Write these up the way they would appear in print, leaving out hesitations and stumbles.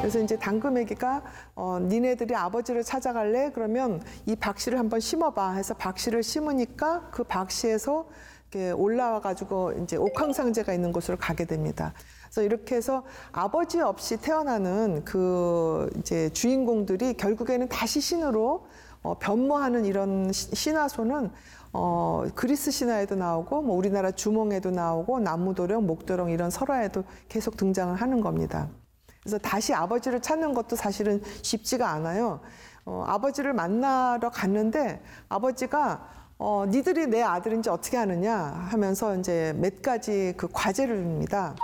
그래서 이제 당금에게가 니네들이 아버지를 찾아갈래? 그러면 이 박씨를 한번 심어봐 해서 박씨를 심으니까 그 박씨에서 이렇게 올라와가지고 이제 옥황상제가 있는 곳으로 가게 됩니다. 그래서 이렇게 해서 아버지 없이 태어나는 그 이제 주인공들이 결국에는 다시 신으로 변모하는 이런 신화소는 그리스 신화에도 나오고 뭐 우리나라 주몽에도 나오고 나무도령, 목도령 이런 설화에도 계속 등장을 하는 겁니다. 그래서 다시 아버지를 찾는 것도 사실은 쉽지가 않아요. 아버지를 만나러 갔는데 아버지가 니들이 내 아들인지 어떻게 아느냐 하면서 이제 몇 가지 그 과제를 줍니다.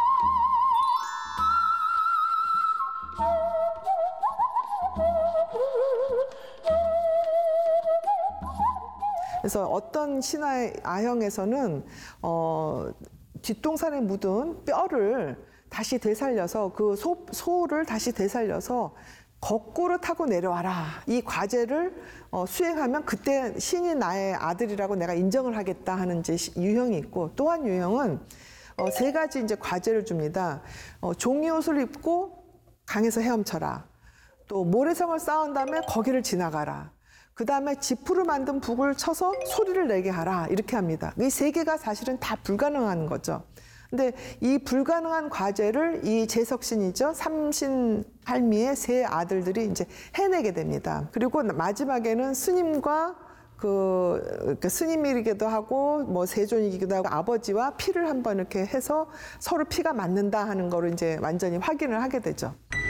그래서 어떤 신화의 아형에서는 뒷동산에 묻은 뼈를 다시 되살려서 그 소를 다시 되살려서 거꾸로 타고 내려와라. 이 과제를 수행하면 그때 신이 나의 아들이라고 내가 인정을 하겠다 하는 이제 유형이 있고, 또 한 유형은 세 가지 이제 과제를 줍니다. 종이 옷을 입고 강에서 헤엄쳐라. 또 모래성을 쌓은 다음에 거기를 지나가라. 그 다음에 지푸로 만든 북을 쳐서 소리를 내게 하라. 이렇게 합니다. 이 세 개가 사실은 다 불가능한 거죠. 근데 이 불가능한 과제를 이 제석신이죠. 삼신할미의 세 아들들이 이제 해내게 됩니다. 그리고 마지막에는 스님과 스님이기도 하고 뭐 세존이기도 하고 아버지와 피를 한번 이렇게 해서 서로 피가 맞는다 하는 거를 이제 완전히 확인을 하게 되죠.